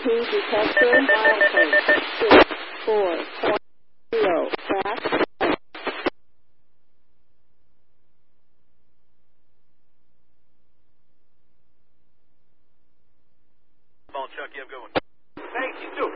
detector, milepost 64.0, track. Chuck, you have a good one. Thanks, you too.